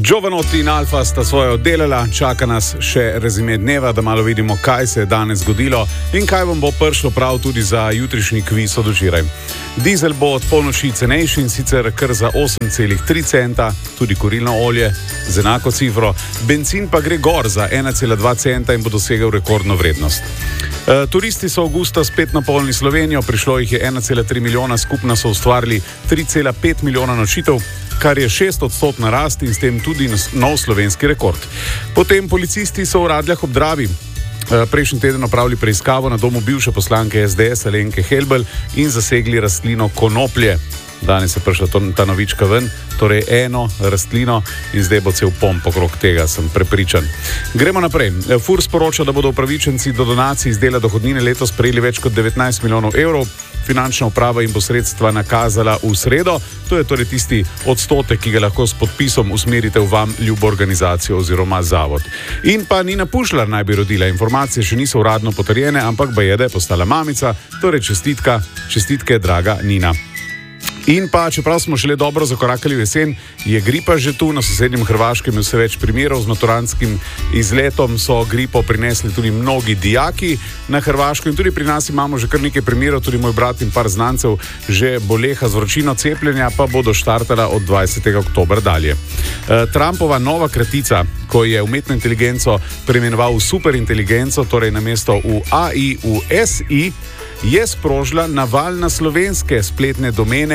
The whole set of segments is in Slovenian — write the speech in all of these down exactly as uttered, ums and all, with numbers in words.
Giovanotti in Alfa sta svoje oddelala, čaka nas še rezime dneva, da malo vidimo, kaj se je danes zgodilo in kaj vam bo prišlo prav tudi za jutrišnji kviz od včeraj. Dizel bo od polnoči cenejši in sicer kar za osem celih tri centa, tudi kurilno olje z enako cifro, bencin pa gre gor za ena cela dva centa in bo dosegel rekordno vrednost. E, turisti so avgusta spet napolnili Slovenijo, prišlo jih je ena cela tri milijona, skupno so ustvarili tri cela pet milijona nočitev, kar je šest odstotna rast in s tem tudi nov slovenski rekord. Potem policisti so v Radljah ob Dravi prejšnji teden opravili preiskavo na domu bivše poslanke es de es Alenke Helbl in zasegli rastlino konoplje. Danes je prišla ta novička ven, torej eno rastlino in zdaj bo cel pomp okrog tega, sem prepričan. Gremo naprej. Furs poroča, da bodo upravičenci do donacij iz dela dohodnine letos prejeli več kot devetnajst milijonov evrov. Finančna uprava jim bo sredstva nakazala v sredo. To je torej tisti odstotek, ki ga lahko s podpisom usmerite v vam ljubo organizacijo oziroma zavod. In pa Nina Pušlar naj bi rodila. Informacije še niso uradno potrjene, ampak baje, da je postala mamica. Torej čestitka, čestitke, draga Nina. In pa, čeprav smo šele dobro zakorakali v jesen, je gripa že tu. Na sosednjem Hrvaškem je vse več primerov. Z maturantskim izletom so gripo prinesli tudi mnogi dijaki na Hrvaško in tudi pri nas imamo že kar nekaj primerov, tudi moj brat in par znancev že boleha z vročino, cepljenja pa bodo štartala od dvajsetega oktobra dalje. E, Trumpova nova kratica, ko je umetno inteligenco preimenoval v superinteligenco, torej namesto v a i v es i, je sprožila naval na slovenske spletne domene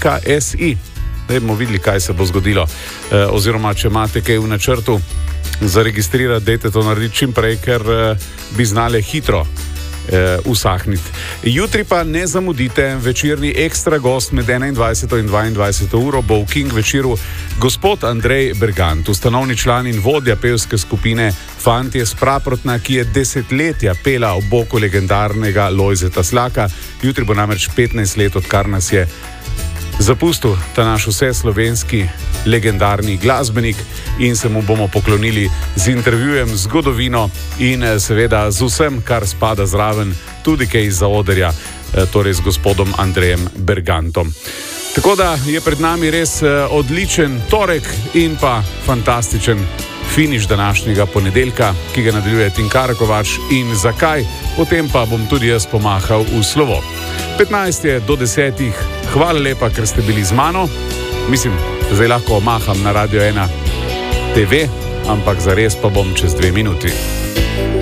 .si. Zdaj bomo videli, kaj se bo zgodilo. E, oziroma, če imate kaj v načrtu zaregistrirati, dajte to narediti čim prej, ker e, bi znale hitro e, usahniti. Jutri pa ne zamudite, večerni ekstra gost med enaindvajseto in dvaindvajseto uro bo v King večeru gospod Andrej Bergant, ustanovni član in vodja pevske skupine Fantje s Praprotna, ki je desetletja pela ob boku legendarnega Lojzeta Slaka. Jutri bo namreč petnajst let, odkar nas je zapustil ta naš vse slovenski legendarni glasbenik in se mu bomo poklonili z intervjujem, zgodovino in seveda z vsem, kar spada zraven, tudi kaj iz zaodrja, torej z gospodom Andrejem Bergantom. Tako da je pred nami res odličen torek in pa fantastičen finiš današnjega ponedeljka, ki ga nadaljuje Tinkara Kovač in zakaj, potem pa bom tudi jaz pomahal v slovo. petnajst je do desetih, hvala lepa, ker ste bili z mano. Mislim, zdaj lahko maham na Radio ena te ve, ampak zares pa bom čez dve minuti.